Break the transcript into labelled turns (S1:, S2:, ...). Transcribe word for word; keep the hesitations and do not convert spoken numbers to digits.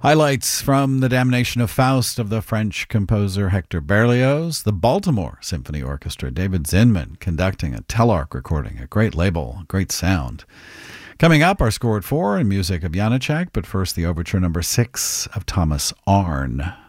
S1: Highlights from The Damnation of Faust of the French composer Hector Berlioz, the Baltimore Symphony Orchestra, David Zinman conducting a Telarc recording, a great label, great sound. Coming up, our score at four and music of Janacek, but first the overture number six of Thomas Arne.